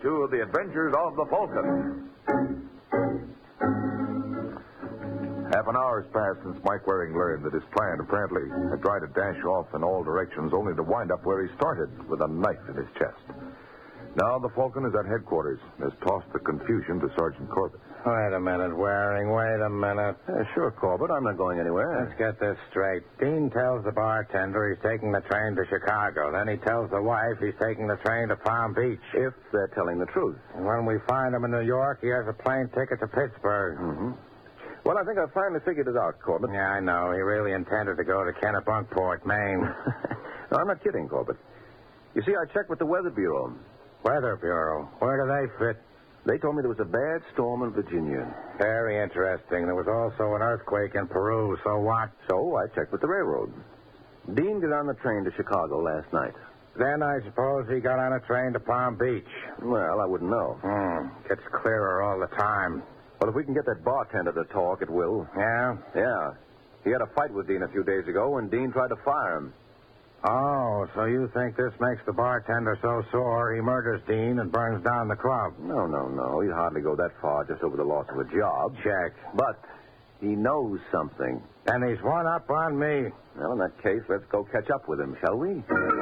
to The Adventures of the Falcon. Half an hour has passed since Mike Waring learned that his plan apparently had tried to dash off in all directions, only to wind up where he started, with a knife in his chest. Now the Falcon is at headquarters and has tossed the confusion to Sergeant Corbett. Wait a minute, Waring. Wait a minute. Sure, Corbett. I'm not going anywhere. Let's get this straight. Dean tells the bartender he's taking the train to Chicago. Then he tells the wife he's taking the train to Palm Beach. If they're telling the truth. And when we find him in New York, he has a plane ticket to Pittsburgh. Mm-hmm. Well, I think I finally figured it out, Corbett. Yeah, I know. He really intended to go to Kennebunkport, Maine. No, I'm not kidding, Corbett. You see, I checked with the Weather Bureau. Weather Bureau. Where do they fit? They told me there was a bad storm in Virginia. Very interesting. There was also an earthquake in Peru. So what? So I checked with the railroad. Dean got on the train to Chicago last night. Then I suppose he got on a train to Palm Beach. Well, I wouldn't know. Gets clearer all the time. Well, if we can get that bartender to talk, it will. Yeah? Yeah. He had a fight with Dean a few days ago, and Dean tried to fire him. Oh, so you think this makes the bartender so sore he murders Dean and burns down the club? No. He'd hardly go that far just over the loss of a job. Check. But he knows something. And he's one up on me. Well, in that case, let's go catch up with him, shall we?